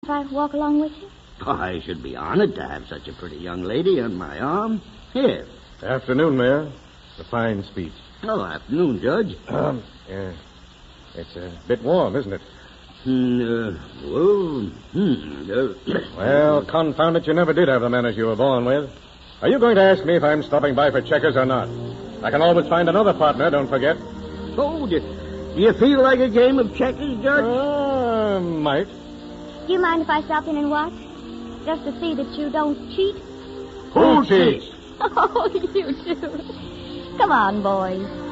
if I walk along with you? Oh, I should be honored to have such a pretty young lady on my arm. Here. Afternoon, Mayor. A fine speech. Oh, afternoon, Judge. Yeah. It's a bit warm, isn't it? Well, confound it, you never did have the manners you were born with. Are you going to ask me if I'm stopping by for checkers or not? I can always find another partner, don't forget. Oh, do you feel like a game of checkers, Judge? Might. Do you mind if I stop in and watch? Just to see that you don't cheat? Who cheats? Oh, you do. Come on, boys.